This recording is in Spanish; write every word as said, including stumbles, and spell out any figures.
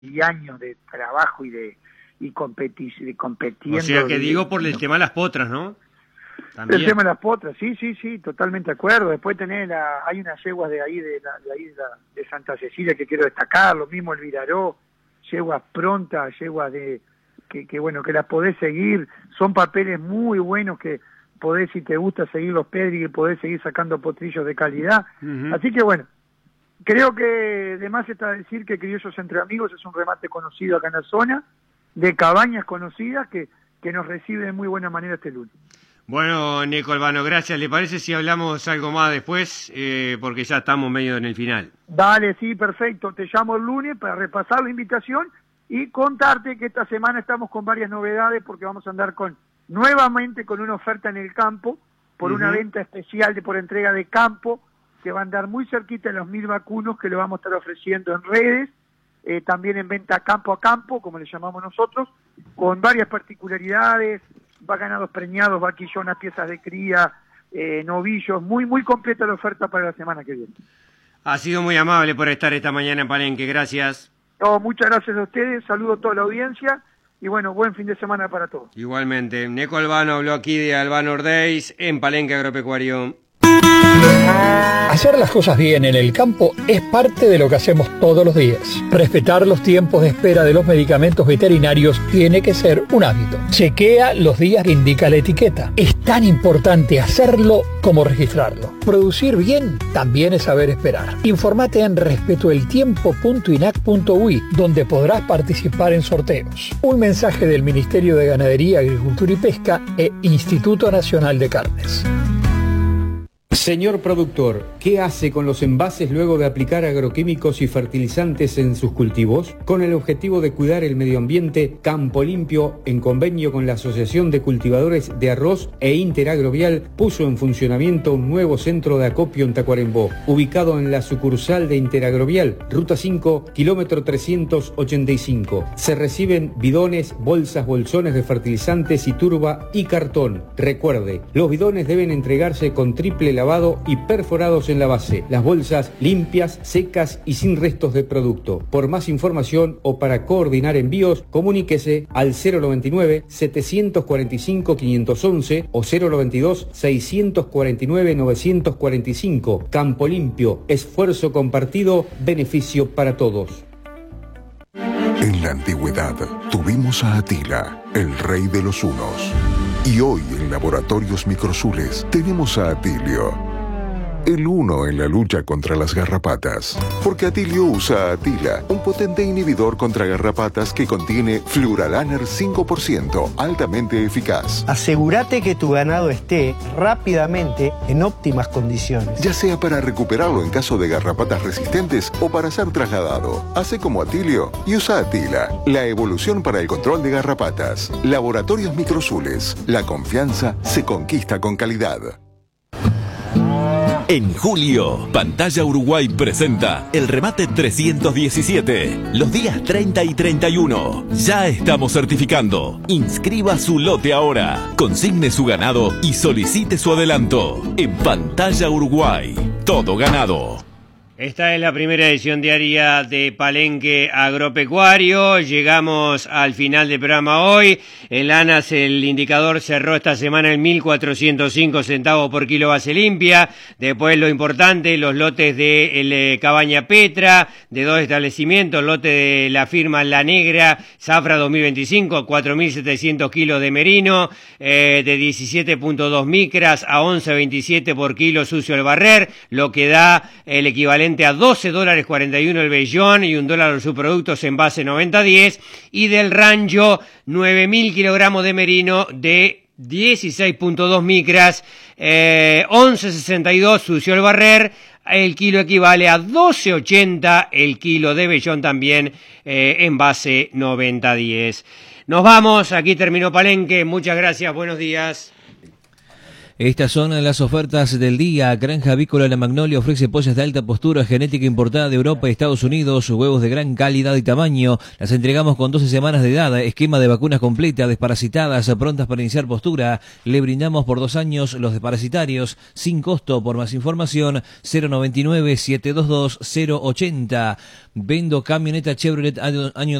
y años de trabajo y de y competi de competiendo. O sea que de, digo por el no. tema de las potras, ¿no? También. El tema de las potras, sí, sí, sí, totalmente de acuerdo. Después tenés la, hay unas yeguas de ahí de la, de ahí de, la, de Santa Cecilia que quiero destacar, lo mismo el Viraró, yeguas prontas, yeguas de que, que bueno, que las podés seguir, son papeles muy buenos que podés, si te gusta seguir los Pedri, que podés seguir sacando potrillos de calidad. Uh-huh. Así que bueno, creo que de más está decir que Criollos Entre Amigos es un remate conocido acá en la zona, de cabañas conocidas que, que nos recibe de muy buena manera este lunes. Bueno, Nico Albano, gracias. ¿Le parece si hablamos algo más después? Eh, porque ya estamos medio en el final. Dale, sí, perfecto. Te llamo el lunes para repasar la invitación y contarte que esta semana estamos con varias novedades porque vamos a andar con nuevamente con una oferta en el campo por uh-huh. una venta especial de por entrega de campo que va a andar muy cerquita de los mil vacunos que le vamos a estar ofreciendo en redes, eh, también en venta campo a campo, como le llamamos nosotros, con varias particularidades. Va ganados preñados, vaquillonas, piezas de cría, eh, novillos, muy muy completa la oferta para la semana que viene. Ha sido muy amable por estar esta mañana en Palenque, gracias. No, muchas gracias a ustedes, saludo a toda la audiencia y bueno, buen fin de semana para todos. Igualmente, Nico Albano habló aquí de Albano Ordeis en Palenque Agropecuario. Hacer las cosas bien en el campo es parte de lo que hacemos todos los días. Respetar los tiempos de espera de los medicamentos veterinarios tiene que ser un hábito. Chequea los días que indica la etiqueta. Es tan importante hacerlo como registrarlo. Producir bien también es saber esperar. Informate en respeto el tiempo punto inac punto uy, donde podrás participar en sorteos. Un mensaje del Ministerio de Ganadería, Agricultura y Pesca e Instituto Nacional de Carnes. Señor productor, ¿qué hace con los envases luego de aplicar agroquímicos y fertilizantes en sus cultivos? Con el objetivo de cuidar el medio ambiente, Campo Limpio, en convenio con la Asociación de Cultivadores de Arroz e Interagrovial, puso en funcionamiento un nuevo centro de acopio en Tacuarembó, ubicado en la sucursal de Interagrovial, Ruta cinco, kilómetro trescientos ochenta y cinco. Se reciben bidones, bolsas, bolsones de fertilizantes y turba y cartón. Recuerde, los bidones deben entregarse con triple lavado y perforados en la base. Las bolsas limpias, secas y sin restos de producto. Por más información o para coordinar envíos, comuníquese al cero noventa y nueve, setecientos cuarenta y cinco, quinientos once o cero noventa y dos, seiscientos cuarenta y nueve, novecientos cuarenta y cinco. Campo Limpio, esfuerzo compartido, beneficio para todos. En la antigüedad tuvimos a Atila, el rey de los hunos. Y hoy en Laboratorios Microsules tenemos a Atilio, el uno en la lucha contra las garrapatas. Porque Atilio usa a Atila, un potente inhibidor contra garrapatas que contiene Fluralaner cinco por ciento, altamente eficaz. Asegúrate que tu ganado esté rápidamente en óptimas condiciones. Ya sea para recuperarlo en caso de garrapatas resistentes o para ser trasladado. Hace como Atilio y usa Atila, la evolución para el control de garrapatas. Laboratorios Microsules, la confianza se conquista con calidad. En julio, Pantalla Uruguay presenta el remate trescientos diecisiete, los días treinta y treinta y uno. Ya estamos certificando. Inscriba su lote ahora, consigne su ganado y solicite su adelanto. En Pantalla Uruguay, todo ganado. Esta es la primera edición diaria de Palenque Agropecuario. Llegamos al final del programa hoy. El ANAS, el indicador, cerró esta semana en mil cuatrocientos cinco centavos por kilo base limpia. Después lo importante, los lotes de el, eh, Cabaña Petra, de dos establecimientos, lote de la firma La Negra, Zafra dos mil veinticinco, cuatro mil setecientos kilos de merino, eh, de diecisiete punto dos micras a once veintisiete por kilo sucio el barrer, lo que da el equivalente a doce dólares cuarenta y uno el vellón y un dólar los subproductos en base noventa diez, y del rancho nueve mil kilogramos de merino de dieciséis punto dos micras, eh, once sesenta y dos sucio el barrer, el kilo equivale a doce ochenta el kilo de vellón también eh, en base noventa diez. Nos vamos, aquí terminó Palenque, muchas gracias, buenos días. Estas son las ofertas del día. Granja Avícola La Magnolia ofrece pollas de alta postura genética importada de Europa y Estados Unidos, huevos de gran calidad y tamaño. Las entregamos con doce semanas de edad, esquema de vacunas completa, desparasitadas, prontas para iniciar postura. Le brindamos por dos años los desparasitarios sin costo. Por más información, cero noventa y nueve, siete dos dos, cero ochenta. Vendo camioneta Chevrolet año